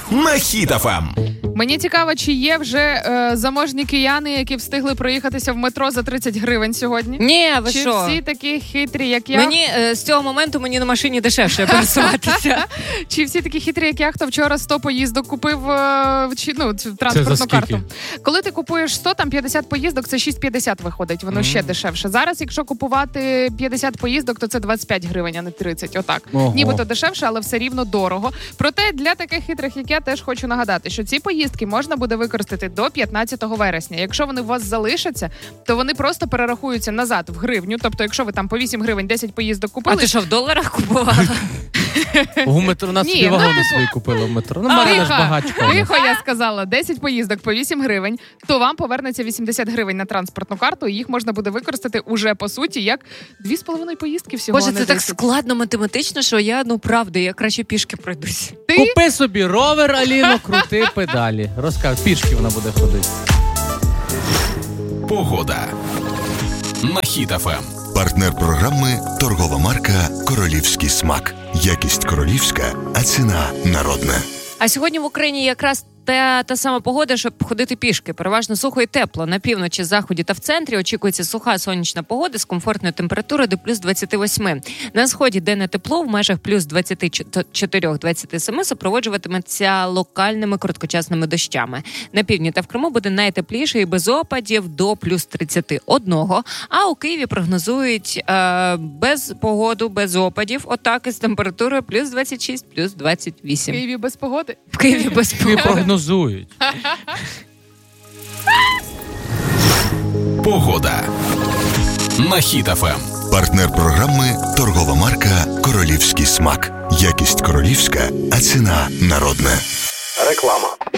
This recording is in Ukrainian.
на Хіт FM. Мені цікаво, чи є вже заможні кияни, які встигли проїхатися в метро за 30 гривень сьогодні? Ні, ви чи що? Чи всі такі хитрі, як я? Мені з цього моменту на машині дешевше пересуватися. Чи всі такі хитрі, як я, хто вчора 100 поїздок купив транспортну карту? Коли ти купуєш 100, там 50 поїздок, це 6,50 виходить, воно ще дешевше. Зараз, якщо купувати 50 поїздок, то це 25 гривень, а не 30, отак. Ого. Нібито дешевше, але все рівно дорого. Проте для таких хитрих, як я, теж хочу нагадати, що ці поїздки можна буде використати до 15 вересня. Якщо вони у вас залишаться, то вони просто перерахуються назад в гривню. Тобто, якщо ви там по 8 гривень 10 поїздок купили... А ти що, в доларах купувала? У метро нас собі вагони свої купили в метро. Ну, Марина ж багачка. Тихо, я сказала, 10 поїздок по 8 гривень, то вам повернеться 80 гривень на транспортну карту, і їх можна буде використати уже, по суті, як 2,5 поїздки всього. Боже, не це так 10. складно математично, що я, правда, я краще пішки пройдусь. Купи собі ровер, Аліно, крути педалі. Розкажи, пішки вона буде ходити. Погода на Хіт FM. Партнер програми – торгова марка «Королівський смак». Якість королівська, а ціна народна. А сьогодні в Україні якраз та сама погода, щоб ходити пішки. Переважно сухо і тепло. На півночі, заході та в центрі очікується суха сонячна погода з комфортною температурою до плюс 28. На сході денне тепло в межах плюс 24-27 супроводжуватиметься локальними короткочасними дощами. На півдні та в Криму буде найтепліше і без опадів до плюс 31. А у Києві прогнозують без погоду, без опадів. Отак із температурою плюс 26, плюс 28. В Києві без погоди? В Києві без погоди. Прогнозують. Погода на Хіт FM. Партнер програми – торгова марка «Королівський смак». Якість королівська, а ціна народна. Реклама.